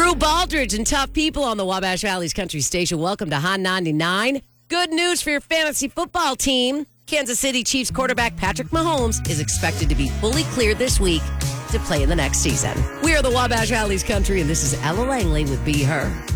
Drew Baldridge and tough people on the Wabash Valley's Country Station. Welcome to Hot 99. Good news for your fantasy football team. Kansas City Chiefs quarterback Patrick Mahomes is expected to be fully cleared this week to play in the next season. We are the Wabash Valley's Country, and this is Ella Langley with Be Her.